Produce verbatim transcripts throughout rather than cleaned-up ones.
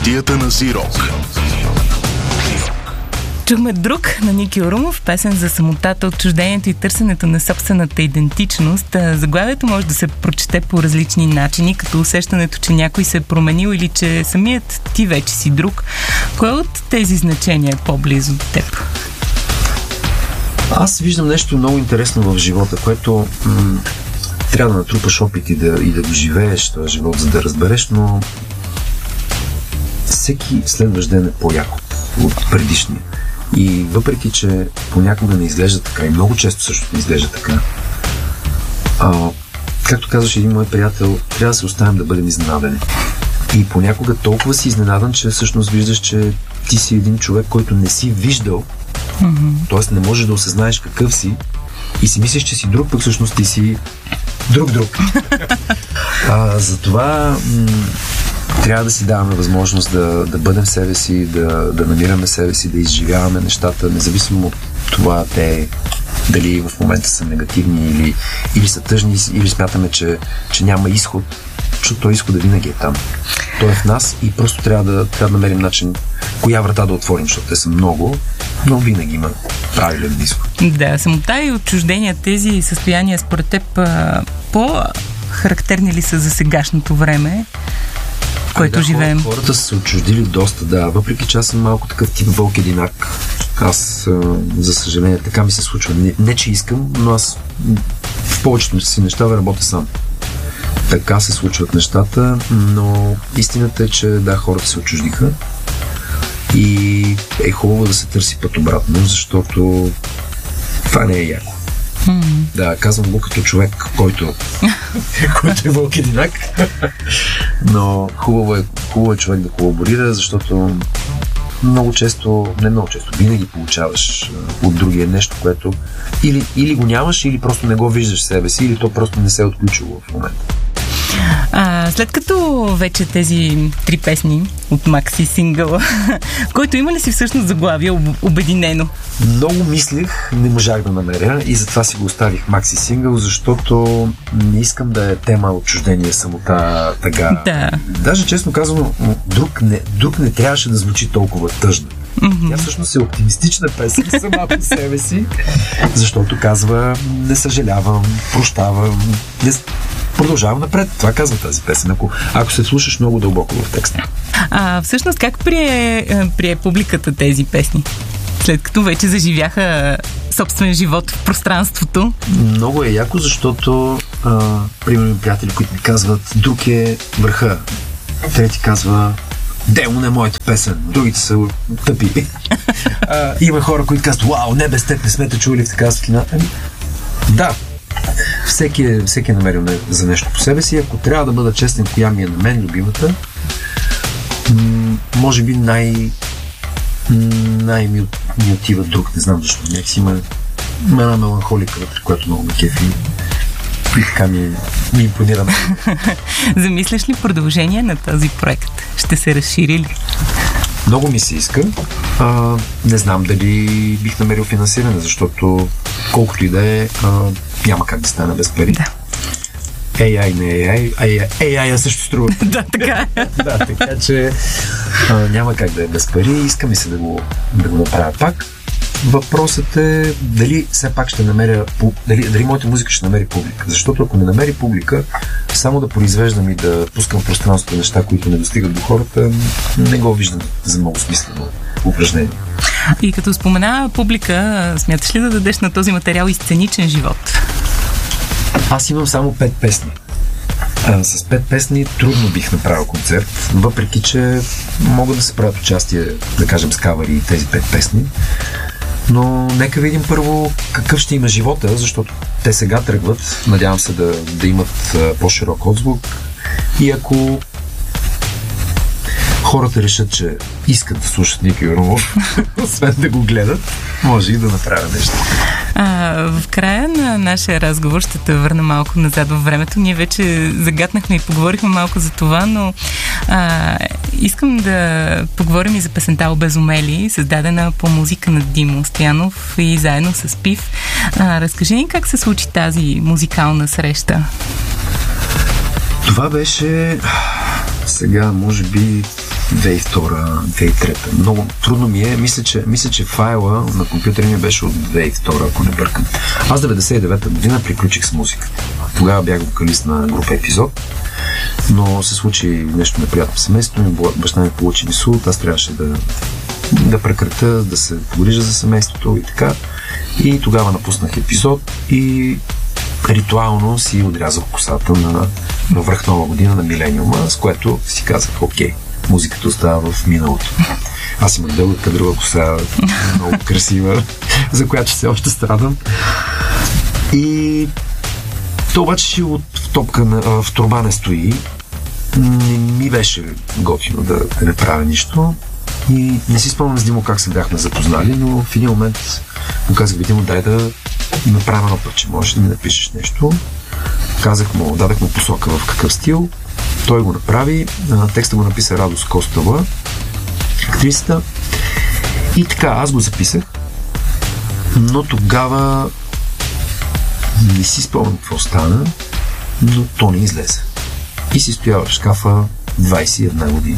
Кутията на Сирок. Чухме Друг на Ники Орумов, песен за самотата, отчуждението и търсенето на собствената идентичност. Заглавието може да се прочете по различни начини, като усещането, че някой се е променил или че самият ти вече си друг. Кое от тези значения е по-близо до теб? Аз виждам нещо много интересно в живота, което м- трябва да натрупаш опит и да, и да го живееш този живот, за да разбереш, но всеки следващ ден е по-яко от предишния. И въпреки, че понякога не изглежда така и много често също не изглежда така, а, както казваше един мой приятел, трябва да се оставим да бъдем изненадани. И понякога толкова си изненадан, че всъщност виждаш, че ти си един човек, който не си виждал, mm-hmm. т.е. не можеш да осъзнаеш какъв си и си мислиш, че си друг, пък всъщност ти си друг-друг. а, затова м- трябва да си даваме възможност да, да бъдем себе си, да, да намираме себе си, да изживяваме нещата, независимо от това те дали в момента са негативни или, или са тъжни, или смятаме, че, че няма изход, защото този изход винаги е там. Той е в нас и просто трябва да, трябва да намерим начин коя врата да отворим, защото те са много, но винаги има правилен изход. Да, самота и отчуждение, тези състояния според теб по-характерни ли са за сегашното време, в което да, живеем? Хората, хората са се отчуждили доста, да. Въпреки че аз съм малко такъв тип вълк единак. Аз, за съжаление, така ми се случва. Не, не че искам, но аз в повечето си неща да работя сам. Така се случват нещата, но истината е, че да, хората се отчуждиха и е хубаво да се търси път обратно, защото това не е яко. Mm-hmm. Да, казвам го като човек, който, който е вълк единак, но хубаво е, хубаво е човек да колаборира, защото много често, не много често, винаги получаваш от другия нещо, което или, или го нямаш, или просто не го виждаш себе си, или то просто не се е отключило в момента. А, след като вече тези три песни от Макси сингъла, в който има ли си всъщност заглавие обединено? Много мислих, не можах да намеря и затова си го оставих Макси сингъл, защото не искам да е тема отчуждение, самота, тъга. Да. Даже честно казано, друг не, друг не трябваше да звучи толкова тъжно. Mm-hmm. Тя всъщност е оптимистична песен сама по себе си, защото казва не съжалявам, прощавам, не... продължавам напред. Това казва тази песен, ако, ако се слушаш много дълбоко в текста. А всъщност как прие, прие публиката тези песни? След като вече заживяха собствен живот в пространството? Много е яко, защото а, примерно приятели, които ми казват друг е върха. Трети казва демон е моята песен. Другите са тъпи. а, има хора, които казват вау, не без теб не сме те чули в такава светлина. Ами, да. Всеки е, всеки е намерил за нещо по себе си. Ако трябва да бъда честен, коя ми е на мен любимата, м- може би най- най- ми, ми отива друг. Не знам защо. Някакси има, има една меланхолика, която много ме кефи. И така ми, ми импонира. Замисляш ли продължение на този проект? Ще се разшири ли? Много ми се иска. А, не знам дали бих намерил финансиране, защото колкото и да е, а, няма как да стане без пари. Да. Ей ай не Ей ай, Ей ай също струва. Да, така е. Да, така че а, няма как да е без пари. Иска ми се да го, да го направя пак. Въпросът е дали все пак ще намеря, дали, дали моята музика ще намери публика. Защото ако не намери публика, само да произвеждам и да пускам в пространството неща, които не достигат до хората, не го виждам за много смислено упражнение. И като спомена публика, смяташ ли да дадеш на този материал и сценичен живот? Аз имам само пет песни. А, с пет песни трудно бих направил концерт, въпреки че могат да се правят участие, да кажем, с кавъри и тези пет песни. Но нека видим първо какъв ще има живота, защото те сега тръгват. Надявам се да, да имат а, по-широк отзвук. И ако хората решат, че искат да слушат Ники Орумов, освен да го гледат, може и да направя нещо. А, в края на нашия разговор ще те върна малко назад във времето. Ние вече загатнахме и поговорихме малко за това, но а, искам да поговорим и за песента "Обезумели", създадена по музика на Димо Стоянов и заедно с Пив. А, разкажи ни как се случи тази музикална среща. Това беше сега, може би две хиляди и втора, две хиляди и трета. Много трудно ми е. Мисля, че, мисля, че файла на компютъра ми беше от две хиляди и втора, ако не бъркам. Аз деветдесет и девета година приключих с музиката. Тогава бях вокалист на група Епизод, но се случи нещо неприятно в семейството ми. Баща ми получи инсулт, аз трябваше да, да прекратя, да се погрижа за семейството и така. И тогава напуснах Епизод и ритуално си отрязах косата на, на връх нова година на милениума, с което си казах, окей, музиката остава в миналото. Аз имах дълга кадрова коса, много красива, за която все още страдам. И то обаче си от в топка на, в торба не стои. Не ми беше готино да, да не правя нищо. И не си спомням с Димо как се бяхме запознали, но в един момент му казах, Димо, дай да направя едно път, че можеш да ми напишеш нещо. Казах му, дадах му посока в какъв стил. Той го направи. Текста го написа Радост Костова, актрисата. И така, аз го записах. Но тогава не си спомням какво стана, но то не излезе. И си стоява в шкафа двайсет и една години.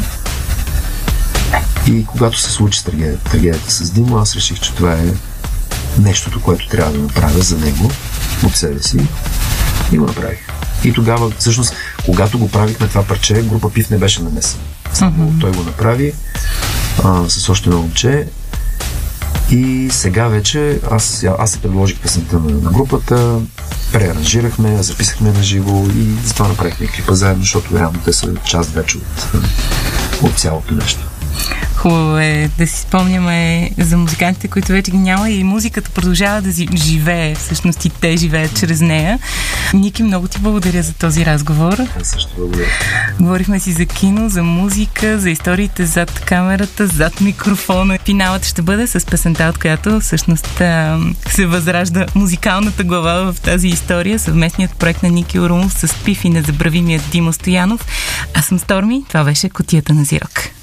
И когато се случи трагедията, трагедията с Димо, аз реших, че това е нещото, което трябва да направя за него, от себе си. И го направих. И тогава, всъщност, когато го правихме това парче, група Пив не беше намесена. Само mm-hmm. той го направи а, с още едно момче. И сега вече аз, аз се предложих песента на, на групата, преаранжирахме, записахме на живо и затова направихме клипа заедно, защото реално те са част вече от, от цялото нещо. Хубаво е да си спомняме за музикантите, които вече ги няма, и музиката продължава да живее, всъщност и те живеят чрез нея. Ники, много ти благодаря за този разговор. Аз също благодаря. Говорихме си за кино, за музика, за историите зад камерата, зад микрофона. Финалът ще бъде с песента, от която всъщност се възражда музикалната глава в тази история, съвместният проект на Ники Орумов с Пив и незабравимият Димо Стоянов. Аз съм Сторми, това беше Кутията на Зирок.